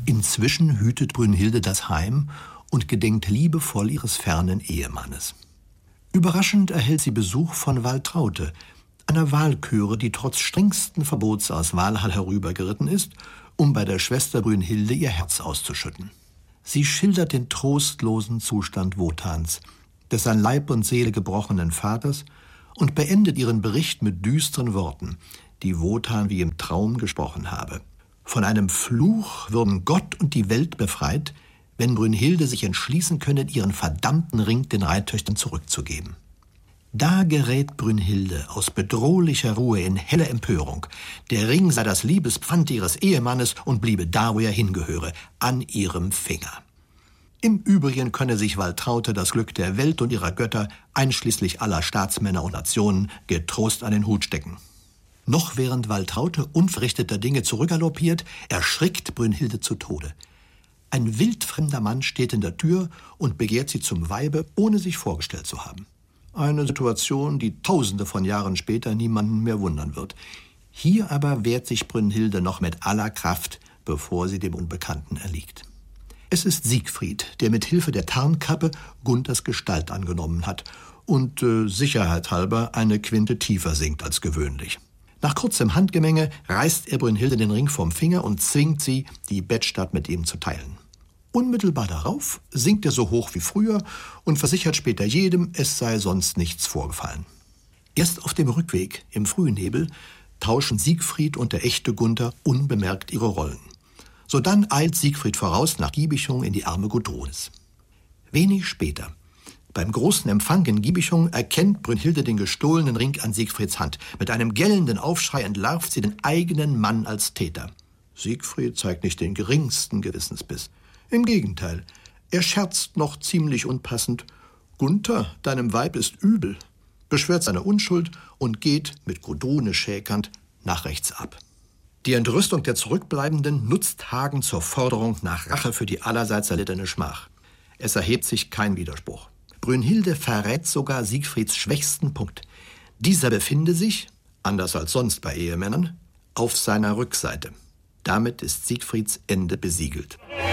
Inzwischen hütet Brünnhilde das Heim und gedenkt liebevoll ihres fernen Ehemannes. Überraschend erhält sie Besuch von Waltraute, einer Walküre, die trotz strengsten Verbots aus Walhall herübergeritten ist, um bei der Schwester Brünnhilde ihr Herz auszuschütten. Sie schildert den trostlosen Zustand Wotans, des an Leib und Seele gebrochenen Vaters, und beendet ihren Bericht mit düsteren Worten, die Wotan wie im Traum gesprochen habe. Von einem Fluch würden Gott und die Welt befreit, wenn Brünnhilde sich entschließen könne, ihren verdammten Ring den Reittöchtern zurückzugeben. Da gerät Brünnhilde aus bedrohlicher Ruhe in helle Empörung. Der Ring sei das Liebespfand ihres Ehemannes und bliebe da, wo er hingehöre, an ihrem Finger. Im Übrigen könne sich Waltraute das Glück der Welt und ihrer Götter, einschließlich aller Staatsmänner und Nationen, getrost an den Hut stecken. Noch während Waltraute unverrichteter Dinge zurückgaloppiert, erschrickt Brünnhilde zu Tode. Ein wildfremder Mann steht in der Tür und begehrt sie zum Weibe, ohne sich vorgestellt zu haben. Eine Situation, die Tausende von Jahren später niemanden mehr wundern wird. Hier aber wehrt sich Brünnhilde noch mit aller Kraft, bevor sie dem Unbekannten erliegt. Es ist Siegfried, der mit Hilfe der Tarnkappe Gunthers Gestalt angenommen hat und sicherheitshalber eine Quinte tiefer sinkt als gewöhnlich. Nach kurzem Handgemenge reißt er Brünnhilde den Ring vom Finger und zwingt sie, die Bettstatt mit ihm zu teilen. Unmittelbar darauf sinkt er so hoch wie früher und versichert später jedem, es sei sonst nichts vorgefallen. Erst auf dem Rückweg, im Frühnebel, tauschen Siegfried und der echte Gunther unbemerkt ihre Rollen. Sodann eilt Siegfried voraus nach Giebichung in die Arme Gudrunes. Wenig später, beim großen Empfang in Giebichung, erkennt Brünnhilde den gestohlenen Ring an Siegfrieds Hand. Mit einem gellenden Aufschrei entlarvt sie den eigenen Mann als Täter. Siegfried zeigt nicht den geringsten Gewissensbiss. Im Gegenteil, er scherzt noch ziemlich unpassend: »Gunther, deinem Weib ist übel«, beschwört seine Unschuld und geht, mit Gudrune schäkernd, nach rechts ab. Die Entrüstung der Zurückbleibenden nutzt Hagen zur Forderung nach Rache für die allerseits erlittene Schmach. Es erhebt sich kein Widerspruch. Brünnhilde verrät sogar Siegfrieds schwächsten Punkt. Dieser befinde sich, anders als sonst bei Ehemännern, auf seiner Rückseite. Damit ist Siegfrieds Ende besiegelt.